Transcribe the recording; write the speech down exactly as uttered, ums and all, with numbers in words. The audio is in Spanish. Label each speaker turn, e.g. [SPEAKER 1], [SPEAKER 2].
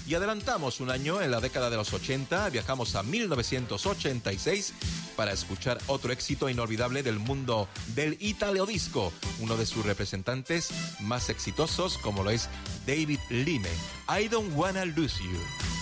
[SPEAKER 1] Y adelantamos un año en la década de los ochenta, viajamos a mil novecientos ochenta y seis para escuchar otro éxito inolvidable del mundo del Italo Disco, uno de sus representantes más exitosos como lo es David Lime. I Don't Wanna Lose You.